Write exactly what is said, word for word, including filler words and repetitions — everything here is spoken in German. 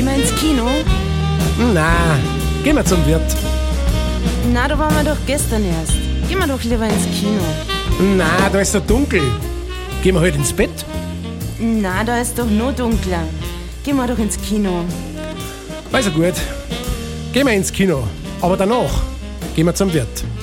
wir ins Kino? Na, gehen wir zum Wirt. Na, da waren wir doch gestern erst. Gehen wir doch lieber ins Kino. Na, da ist so dunkel. Gehen wir heute ins Bett? Na, da ist doch noch dunkler. Gehen wir doch ins Kino. Also gut, gehen wir ins Kino. Aber danach gehen wir zum Wirt.